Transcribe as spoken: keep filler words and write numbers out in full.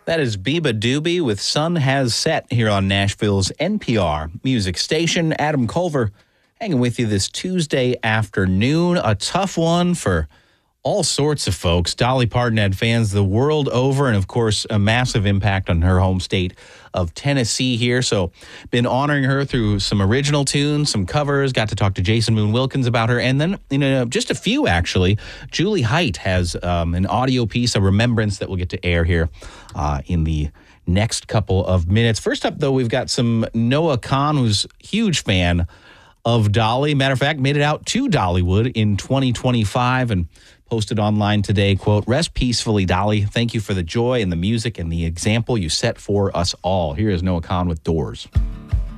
That is Biba Doobie with Sun Has Set here on Nashville's N P R music station. Adam Culver hanging with you this Tuesday afternoon. A tough one for all sorts of folks. Dolly Parton had fans the world over, and of course, a massive impact on her home state of Tennessee here. So, been honoring her through some original tunes, some covers, got to talk to Jason Moon Wilkins about her, and then, you know, just a few actually. Julie Height has um, an audio piece, a remembrance that we'll get to air here uh, in the next couple of minutes. First up, though, we've got some Noah Kahan, who's a huge fan of Dolly. Matter of fact, made it out to Dollywood in twenty twenty-five and posted online today, quote, "Rest peacefully, Dolly. Thank you for the joy and the music and the example you set for us all." Here is Noah Kahan with Doors.